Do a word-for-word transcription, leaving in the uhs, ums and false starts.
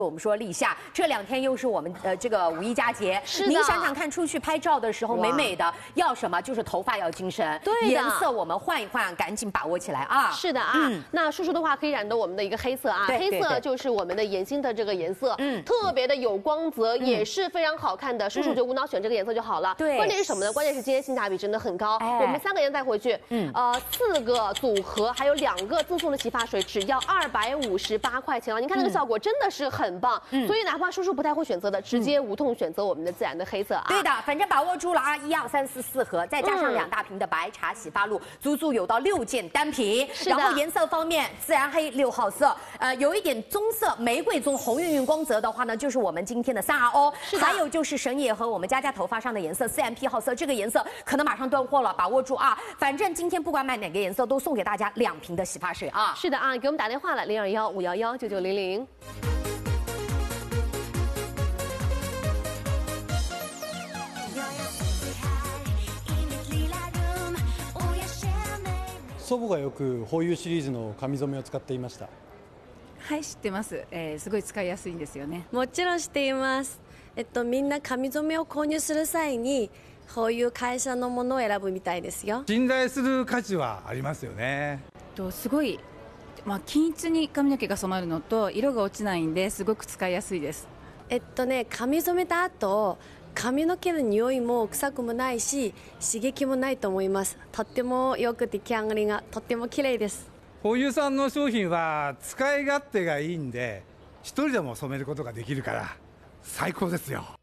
我们说立夏，这两天又是我们呃这个五一佳节， 是的您想想看，出去拍照的时候美美的，要什么？就是头发要精神， 对的颜色我们换一换，赶紧把握起来啊！ 是的啊， 嗯那叔叔的话可以染的我们的一个黑色啊， 对对对黑色就是我们的眼睛的这个颜色， 嗯特别的有光泽， 嗯也是非常好看的。叔叔就无脑选这个颜色就好了。 对关键是什么呢？关键是今天性价比真的很高。 哎我们三个颜色带回去， 嗯呃，四个组合，还有两个赠送的洗发水，只要二百五十八块钱了。您看这个效果真的是很棒， 嗯所以哪怕叔叔不太会选择的，直接无痛选择我们的自然的黑色啊。 对的，反正把握住了啊！一二三四四盒，再加上两大瓶的白茶洗发露，足足有到六件单品。 是的然后颜色方面，自然黑六号色，呃，有一点棕色、玫瑰棕、红晕晕光泽的话呢，就是我们今天的三 R O。 是的还有就是神野和我们佳佳头发上的颜色四 M P 号色，这个颜色可能马上断货了，把握住啊！反正今天不管买哪个颜色，都送给大家两瓶的洗发水啊！ 是的啊，给我们打电话了，零二幺五幺幺九九零零。 祖母がよくホーユーシリーズの髪染めを使っていました。 はい、知ってます、えー、すごい使いやすいんですよね。 もちろん知っています。えっと、みんな髪染めを購入する際にこういう会社のものを選ぶみたいですよ。 信頼する価値はありますよね。 とすごい、まあ、均一に髪の毛が染まるのと色が落ちないんですごく使いやすいです。 えっとね、髪染めた後髪の毛の匂いも臭くもないし刺激もないと思います。とってもよく出来上がりがとっても綺麗です。 ホーユーさんの商品は使い勝手がいいんで一人でも染めることができるから最高ですよ。